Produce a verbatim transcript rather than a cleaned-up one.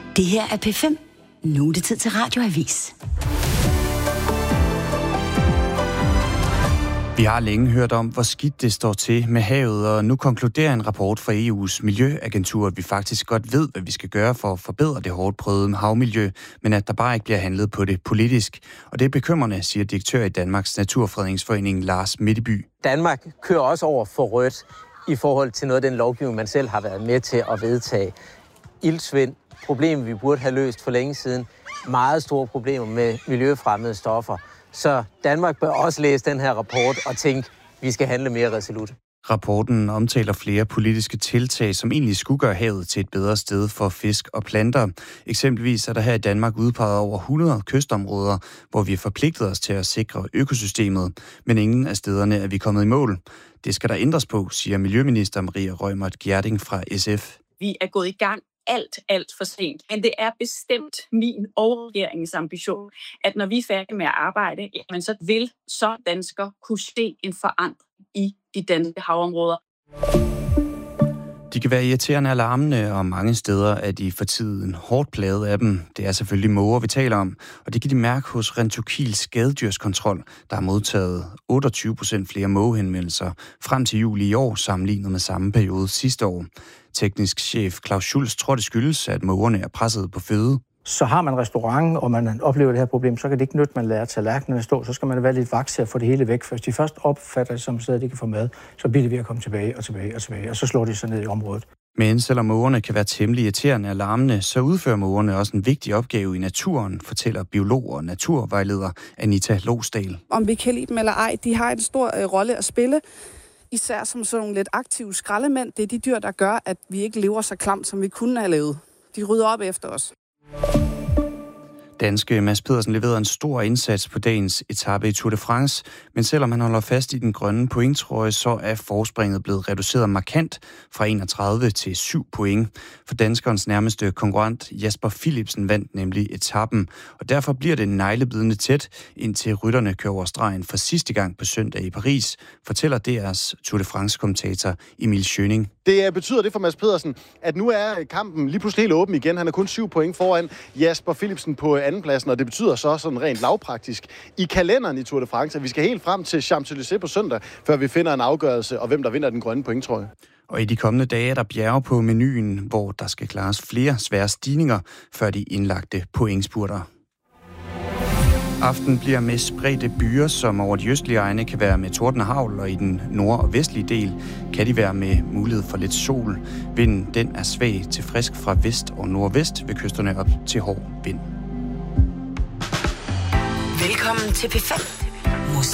Det her er P fem. Nu er det tid til Radioavis. Vi har længe hørt om, hvor skidt det står til med havet, og nu konkluderer en rapport fra E U's miljøagentur, at vi faktisk godt ved, hvad vi skal gøre for at forbedre det hårdt prøvede havmiljø, men at der bare ikke bliver handlet på det politisk. Og det er bekymrende, siger direktør i Danmarks Naturfredningsforening Lars Mitteby. Danmark kører også over for rødt i forhold til noget af den lovgivning, man selv har været med til at vedtage. Iltsvind, problem vi burde have løst for længe siden. Meget store problemer med miljøfremmede stoffer. Så Danmark bør også læse den her rapport og tænke, at vi skal handle mere resolut. Rapporten omtaler flere politiske tiltag, som egentlig skulle gøre havet til et bedre sted for fisk og planter. Eksempelvis er der her i Danmark udpeget over hundrede kystområder, hvor vi har forpligtet os til at sikre økosystemet, men ingen af stederne er vi kommet i mål. Det skal der ændres på, siger Miljøminister Maria Reumert Gjerding fra S F. Vi er gået i gang alt, alt for sent. Men det er bestemt min og regeringens ambition, at når vi er færdige med at arbejde, jamen så vil så danskere kunne se en forandring i de danske havområder. De kan være irriterende alarmende, og mange steder er de for tiden hårdt plaget af dem. Det er selvfølgelig måger, vi taler om, og det kan de mærke hos Rentokil Skadedyrskontrol, der har modtaget otteogtyve procent flere mågehenvendelser frem til juli i år, sammenlignet med samme periode sidste år. Teknisk chef Claus Schulz tror, det skyldes, at mågerne er presset på føde. Så har man en restaurant, og man oplever det her problem, så kan det ikke nytte, man lærer tallerkenerne stå. Så skal man være lidt vaks til at få det hele væk. Hvis de først opfatter det som et sted, de kan få mad, så bliver det ved at komme tilbage og tilbage og tilbage, og så slår de sig ned i området. Men selvom mågerne kan være temmelig irriterende og alarmende, så udfører mågerne også en vigtig opgave i naturen, fortæller biolog og naturvejleder Anita Losdal. Om vi kan lide dem eller ej, de har en stor øh, rolle at spille. Især som sådan nogle lidt aktive skraldemænd. Det er de dyr, der gør, at vi ikke lever så klamt, som vi kunne have levet. De rydder op efter os. Danske Mads Pedersen leverede en stor indsats på dagens etape i Tour de France, men selvom han holder fast i den grønne pointtrøje, så er forspringet blevet reduceret markant fra enogtredive til syv point. For danskerens nærmeste konkurrent Jasper Philipsen vandt nemlig etappen, og derfor bliver det neglebidende tæt, indtil rytterne kører over stregen for sidste gang på søndag i Paris, fortæller D R's Tour de France-kommentator Emil Schøning. Det betyder det for Mads Pedersen, at nu er kampen lige pludselig helt åben igen. Han er kun syv point foran Jasper Philipsen på andenpladsen, og det betyder så sådan rent lavpraktisk i kalenderen i Tour de France, at vi skal helt frem til Champs-Élysées på søndag, før vi finder en afgørelse, og hvem der vinder den grønne pointtrøje. Og i de kommende dage er der bjerge på menuen, hvor der skal klares flere svære stigninger, før de indlagte pointspurter. Aften bliver med spredte byer, som over de østlige egne kan være med torden og hagl, og i den nord- og vestlige del kan de være med mulighed for lidt sol. Vinden den er svag til frisk fra vest og nordvest ved kysterne op til hård vind. Velkommen til P fem.